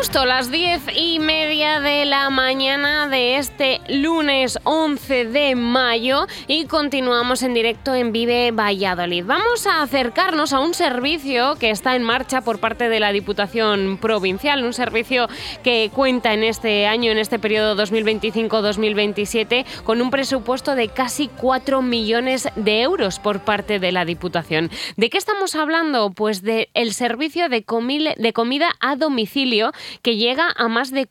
Justo las 10:30 de la mañana de este lunes 11 de mayo y continuamos en directo en Vive Valladolid. Vamos a acercarnos a un servicio que está en marcha por parte de la Diputación Provincial, un servicio que cuenta en este año, en este periodo 2025-2027, con un presupuesto de casi 4 millones de euros por parte de la Diputación. ¿De qué estamos hablando? Pues del servicio de comida a domicilio, que llega a más de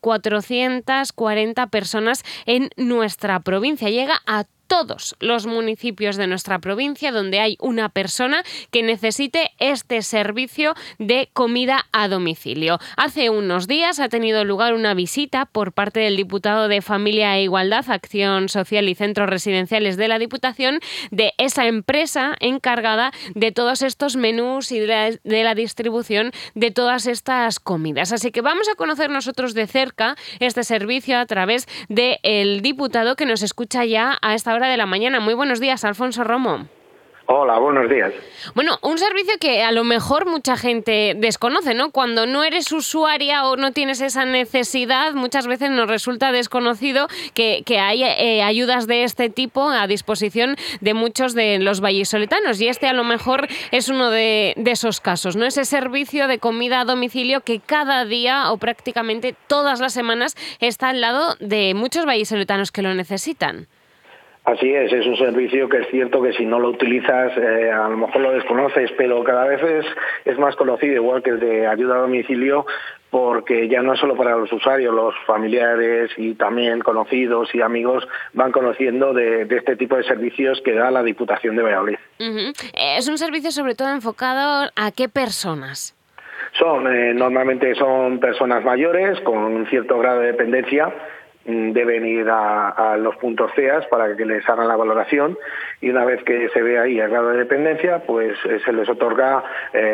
440 personas en nuestra provincia. Llega a todos los municipios de nuestra provincia donde hay una persona que necesite este servicio de comida a domicilio. Hace unos días ha tenido lugar una visita por parte del diputado de Familia e Igualdad, Acción Social y Centros Residenciales de la Diputación, de esa empresa encargada de todos estos menús y de la distribución de todas estas comidas. Así que vamos a conocer nosotros de cerca este servicio a través del diputado que nos escucha ya a esta hora de la mañana. Muy buenos días, Alfonso Romo. Hola, buenos días. Bueno, un servicio que a lo mejor mucha gente desconoce, ¿no? Cuando no eres usuaria o no tienes esa necesidad, muchas veces nos resulta desconocido que hay ayudas de este tipo a disposición de muchos de los vallisoletanos, y este a lo mejor es uno de esos casos, ¿no? Ese servicio de comida a domicilio que cada día o prácticamente todas las semanas está al lado de muchos vallisoletanos que lo necesitan. Así es un servicio que es cierto que si no lo utilizas a lo mejor lo desconoces, pero cada vez es más conocido, igual que el de ayuda a domicilio, porque ya no es solo para los usuarios, los familiares y también conocidos y amigos van conociendo de este tipo de servicios que da la Diputación de Valladolid. Uh-huh. Es un servicio sobre todo enfocado a ¿qué personas? Normalmente son personas mayores con un cierto grado de dependencia. Deben ir a los puntos CEAS para que les hagan la valoración, y una vez que se ve ahí el grado de dependencia, pues se les otorga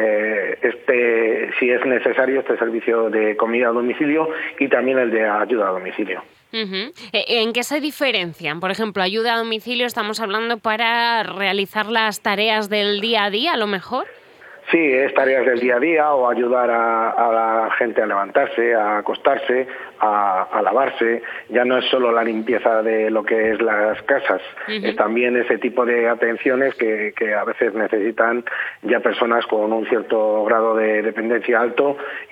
si es necesario, este servicio de comida a domicilio y también el de ayuda a domicilio. Uh-huh. ¿En qué se diferencian? Por ejemplo, ayuda a domicilio estamos hablando para realizar las tareas del día a día, a lo mejor. Sí, es tareas del día a día o ayudar a la gente a levantarse, a acostarse, a lavarse. Ya no es solo la limpieza de lo que es las casas, es también ese tipo de atenciones que a veces necesitan ya personas con un cierto grado de dependencia alto,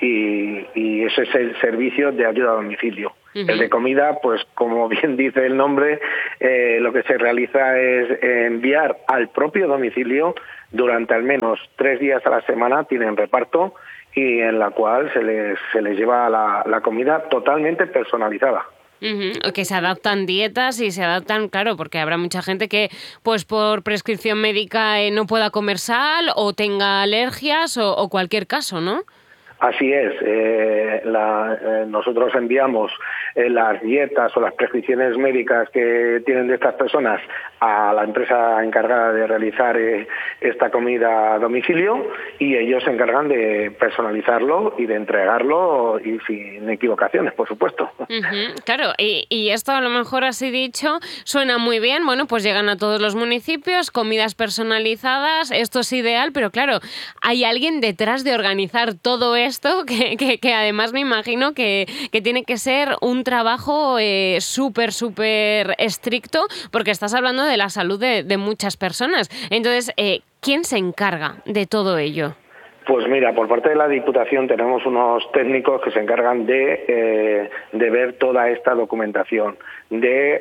y ese es el servicio de ayuda a domicilio. El de comida, pues como bien dice el nombre, lo que se realiza es enviar al propio domicilio durante al menos 3 días a la semana. Tienen reparto y en la cual se les lleva la comida totalmente personalizada. Que se adaptan dietas y se adaptan, claro, porque habrá mucha gente que pues por prescripción médica no pueda comer sal o tenga alergias o cualquier caso, ¿no? Así es, nosotros enviamos las dietas o las prescripciones médicas que tienen de estas personas a la empresa encargada de realizar esta comida a domicilio, y ellos se encargan de personalizarlo y de entregarlo y sin equivocaciones, por supuesto. Claro, y esto a lo mejor así dicho suena muy bien. Bueno, pues llegan a todos los municipios, comidas personalizadas, esto es ideal, pero claro, hay alguien detrás de organizar todo esto que además me imagino que tiene que ser un trabajo súper estricto, porque estás hablando de la salud de muchas personas. Entonces, ¿quién se encarga de todo ello? Pues mira, por parte de la Diputación tenemos unos técnicos que se encargan de ver toda esta documentación, de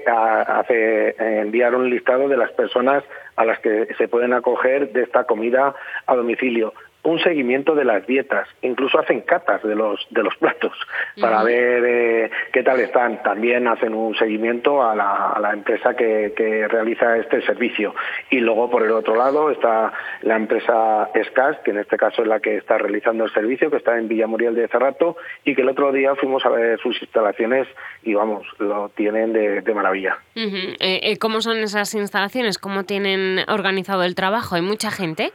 enviar un listado de las personas a las que se pueden acoger de esta comida a domicilio, un seguimiento de las dietas, incluso hacen catas de los platos para ver qué tal están. También hacen un seguimiento a la empresa que realiza este servicio. Y luego, por el otro lado, está la empresa SCAS, que en este caso es la que está realizando el servicio, que está en Villamuriel de Cerrato, y que el otro día fuimos a ver sus instalaciones y, vamos, lo tienen de maravilla. ¿Cómo son esas instalaciones? ¿Cómo tienen organizado el trabajo? ¿Hay mucha gente?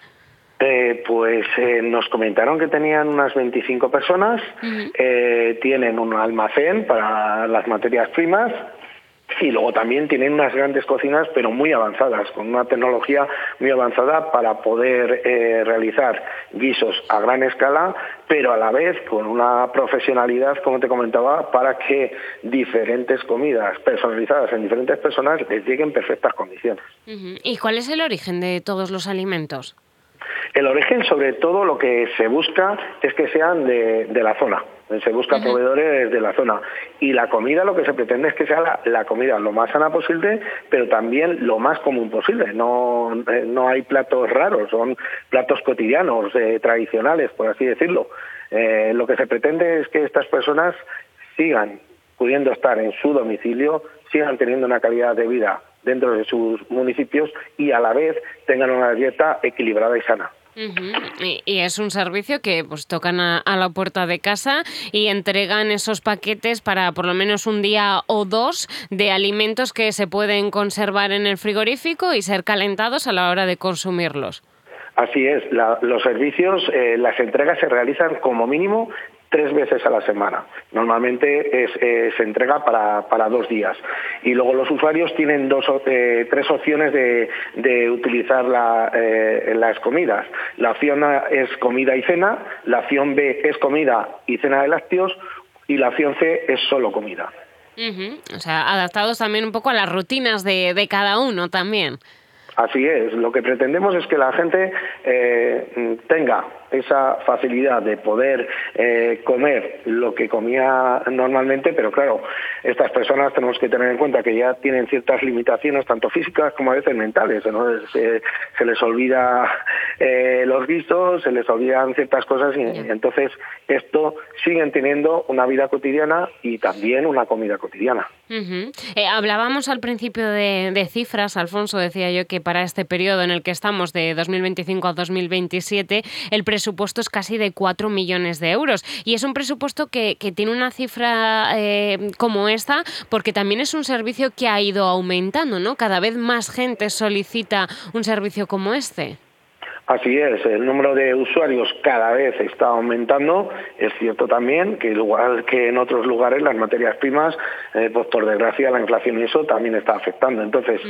Nos comentaron que tenían unas 25 personas, tienen un almacén para las materias primas, y luego también tienen unas grandes cocinas, pero muy avanzadas, con una tecnología muy avanzada para poder realizar guisos a gran escala, pero a la vez con una profesionalidad, como te comentaba, para que diferentes comidas personalizadas en diferentes personas les lleguen en perfectas condiciones. ¿Y cuál es el origen de todos los alimentos? El origen, sobre todo, lo que se busca es que sean de la zona. Se busca proveedores de la zona. Y la comida, lo que se pretende es que sea la comida lo más sana posible, pero también lo más común posible. No hay platos raros, son platos cotidianos, tradicionales, por así decirlo. Lo que se pretende es que estas personas sigan pudiendo estar en su domicilio, sigan teniendo una calidad de vida dentro de sus municipios y a la vez tengan una dieta equilibrada y sana. Y es un servicio que pues tocan a la puerta de casa y entregan esos paquetes para por lo menos un día o dos de alimentos que se pueden conservar en el frigorífico y ser calentados a la hora de consumirlos. Así es, los servicios, las entregas se realizan como mínimo 3 veces a la semana. Normalmente se entrega para 2 días. Y luego los usuarios tienen 3 opciones de utilizar las comidas. La opción A es comida y cena, la opción B es comida y cena de lácteos y la opción C es solo comida. O sea, adaptados también un poco a las rutinas de cada uno también. Así es, lo que pretendemos es que la gente tenga esa facilidad de poder comer lo que comía normalmente, pero claro, estas personas tenemos que tener en cuenta que ya tienen ciertas limitaciones, tanto físicas como a veces mentales, ¿no? Se les olvida los guisos, se les olvidan ciertas cosas y entonces esto siguen teniendo una vida cotidiana y también una comida cotidiana. Hablábamos al principio de cifras, Alfonso, decía yo que para este periodo en el que estamos, de 2025 a 2027, el presupuesto es casi de 4 millones de euros. Y es un presupuesto que tiene una cifra como esta, porque también es un servicio que ha ido aumentando, ¿no? Cada vez más gente solicita un servicio como este. Así es, el número de usuarios cada vez está aumentando. Es cierto también que igual que en otros lugares las materias primas, pues por desgracia la inflación y eso también está afectando. Entonces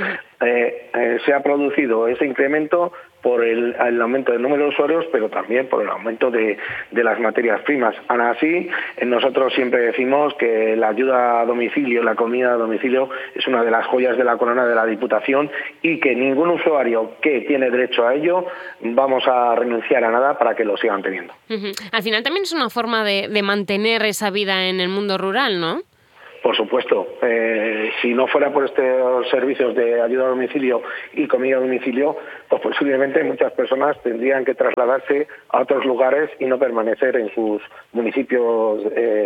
se ha producido ese incremento por el aumento del número de usuarios, pero también por el aumento de las materias primas. Aún así, nosotros siempre decimos que la ayuda a domicilio, la comida a domicilio, es una de las joyas de la corona de la Diputación y que ningún usuario que tiene derecho a ello vamos a renunciar a nada para que lo sigan teniendo. Al final también es una forma de mantener esa vida en el mundo rural, ¿no? Por supuesto, si no fuera por estos servicios de ayuda a domicilio y comida a domicilio, pues posiblemente muchas personas tendrían que trasladarse a otros lugares y no permanecer en sus municipios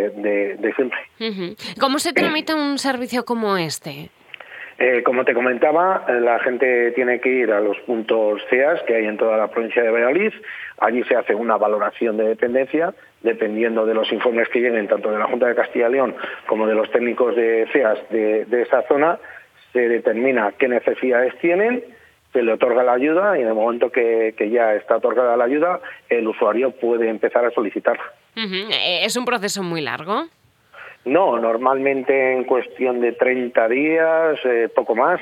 de siempre. ¿Cómo se tramita un servicio como este? Como te comentaba, la gente tiene que ir a los puntos CEAS que hay en toda la provincia de Valladolid. Allí se hace una valoración de dependencia, dependiendo de los informes que lleguen tanto de la Junta de Castilla y León como de los técnicos de CEAS de esa zona, se determina qué necesidades tienen, se le otorga la ayuda y en el momento que ya está otorgada la ayuda, el usuario puede empezar a solicitarla. ¿Es un proceso muy largo? No, normalmente en cuestión de 30 días, poco más,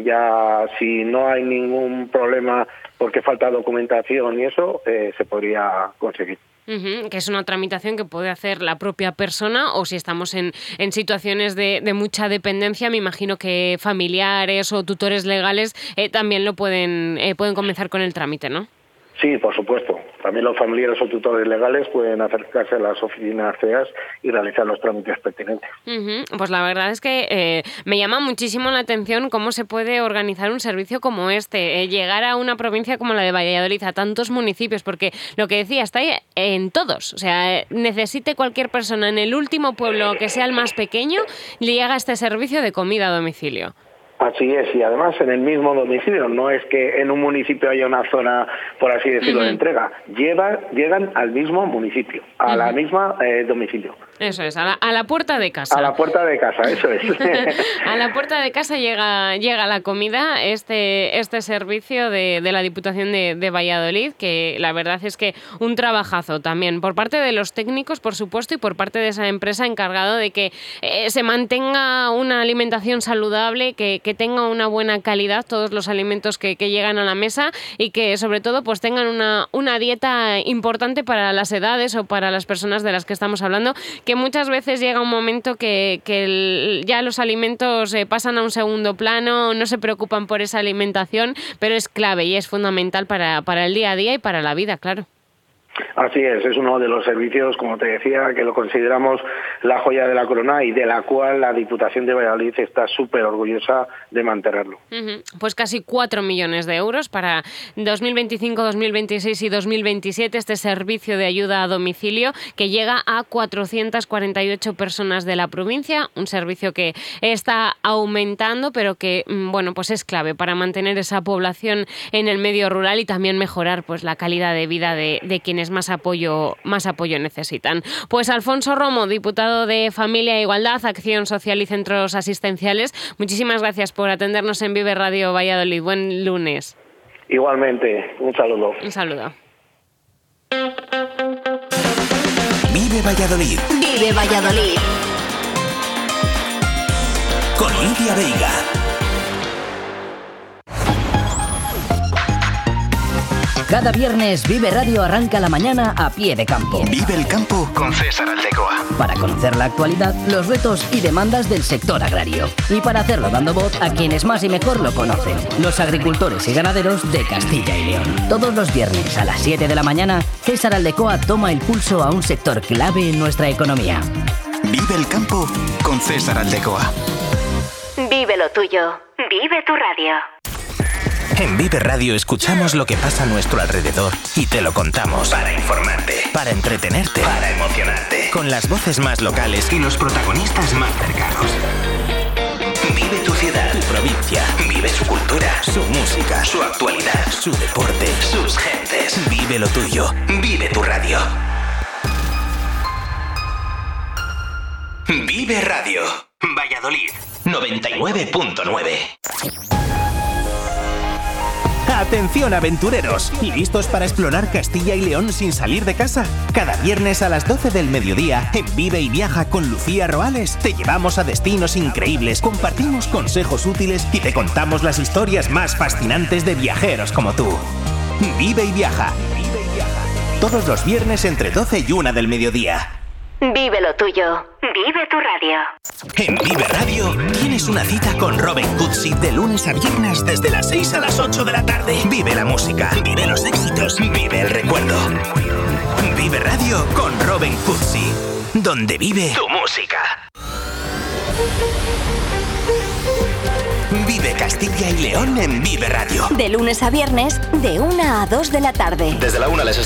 ya si no hay ningún problema porque falta documentación y eso, se podría conseguir. Que es una tramitación que puede hacer la propia persona o si estamos en situaciones de mucha dependencia, me imagino que familiares o tutores legales también lo pueden comenzar con el trámite, ¿no? Sí, por supuesto. También los familiares o tutores legales pueden acercarse a las oficinas CEAS y realizar los trámites pertinentes. Pues la verdad es que me llama muchísimo la atención cómo se puede organizar un servicio como este, llegar a una provincia como la de Valladolid, a tantos municipios, porque lo que decía, está ahí en todos. O sea, necesite cualquier persona en el último pueblo, que sea el más pequeño, le llega este servicio de comida a domicilio. Así es, y además en el mismo domicilio, no es que en un municipio haya una zona, por así decirlo, de entrega, llegan al mismo municipio, a la misma domicilio. Eso es, a la puerta de casa. A la puerta de casa, eso es. A la puerta de casa llega la comida, este servicio de la Diputación de Valladolid, que la verdad es que un trabajazo también, por parte de los técnicos, por supuesto, y por parte de esa empresa encargada de que se mantenga una alimentación saludable, que que tenga una buena calidad todos los alimentos que llegan a la mesa y que sobre todo pues tengan una dieta importante para las edades o para las personas de las que estamos hablando, que muchas veces llega un momento que ya los alimentos pasan a un segundo plano, no se preocupan por esa alimentación, pero es clave y es fundamental para el día a día y para la vida, claro. Así es uno de los servicios, como te decía, que lo consideramos la joya de la corona y de la cual la Diputación de Valladolid está súper orgullosa de mantenerlo. Pues casi 4 millones de euros para 2025, 2026 y 2027, este servicio de ayuda a domicilio que llega a 448 personas de la provincia, un servicio que está aumentando, pero que bueno, pues es clave para mantener esa población en el medio rural y también mejorar pues la calidad de vida de quienes más apoyo necesitan. Pues Alfonso Romo, diputado de Familia e Igualdad, Acción Social y Centros Asistenciales, muchísimas gracias por atendernos en Vive Radio Valladolid. Buen lunes. Igualmente, un saludo. Un saludo. Vive Valladolid. Vive Valladolid. Con Lidia Veiga. Cada viernes Vive Radio arranca la mañana a pie de campo. Vive el campo con César Aldecoa. Para conocer la actualidad, los retos y demandas del sector agrario. Y para hacerlo dando voz a quienes más y mejor lo conocen, los agricultores y ganaderos de Castilla y León. Todos los viernes a las 7 de la mañana, César Aldecoa toma el pulso a un sector clave en nuestra economía. Vive el campo con César Aldecoa. Vive lo tuyo. Vive tu radio. En Vive Radio escuchamos lo que pasa a nuestro alrededor y te lo contamos. Para informarte, para entretenerte, para emocionarte. Con las voces más locales y los protagonistas más cercanos. Vive tu ciudad, tu provincia. Vive su cultura, su música, su actualidad, su deporte, sus gentes. Vive lo tuyo. Vive tu radio. Vive Radio. Valladolid 99.9. ¡Atención, aventureros! ¿Listos para explorar Castilla y León sin salir de casa? Cada viernes a las 12 del mediodía, en Vive y Viaja con Lucía Roales, te llevamos a destinos increíbles, compartimos consejos útiles y te contamos las historias más fascinantes de viajeros como tú. Vive y Viaja. Todos los viernes entre 12 y 1 del mediodía. Vive lo tuyo. Vive tu radio. En Vive Radio tienes una cita con Robin Cutsi de lunes a viernes desde las 6 a las 8 de la tarde. Vive la música, vive los éxitos, vive el recuerdo. Vive Radio con Robin Cutsi, donde vive tu música. Vive Castilla y León en Vive Radio. De lunes a viernes, de 1 a 2 de la tarde. Desde la 1 a las